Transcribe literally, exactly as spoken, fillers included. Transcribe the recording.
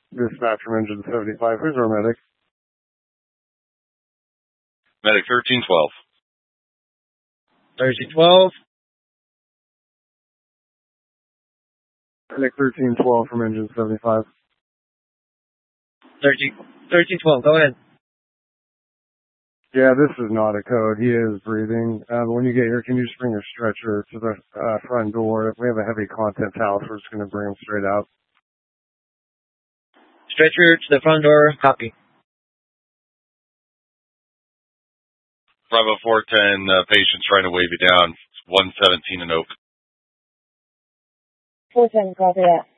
Dispatch from engine seventy-five. Who's our medic? Medic thirteen twelve. thirteen twelve. Medic thirteen twelve from engine seventy-five. thirteen, thirteen twelve, go ahead. Yeah, this is not a code. He is breathing. Uh, when you get here, can you just bring a stretcher to the uh, front door? If we have a heavy contents house, we're just going to bring him straight out. Stretcher to the front door, copy. Bravo four ten, uh, patient trying to wave you down. one seventeen and Oak. four ten, copy that.